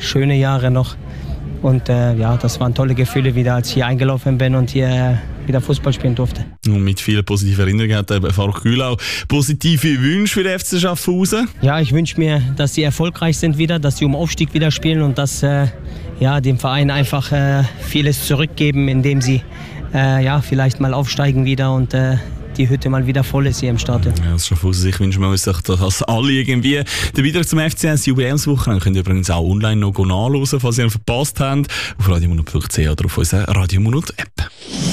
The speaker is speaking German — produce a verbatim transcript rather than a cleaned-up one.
schöne Jahre noch. Und äh, ja, das waren tolle Gefühle wieder, als ich hier eingelaufen bin und hier äh, wieder Fußball spielen durfte. Und mit vielen positiven Erinnerungen hat eben Faruk Gül auch positive Wünsche für den F C Schaffhausen. Ja, ich wünsche mir, dass sie erfolgreich sind wieder, dass sie um Aufstieg wieder spielen und dass äh, ja, dem Verein einfach äh, vieles zurückgeben, indem sie äh, ja, vielleicht mal aufsteigen wieder und äh, die Hütte mal wieder voll ist hier im Stadion. Ja, das ist schon aus. Ich wünsche mir, dass alle irgendwie den Beitrag zum F C S Jubiläumswochenende könnt ihr übrigens auch online noch nachhören, falls ihr ihn verpasst habt, auf radiomonat punkt c h oder auf unserer Radiomonat App.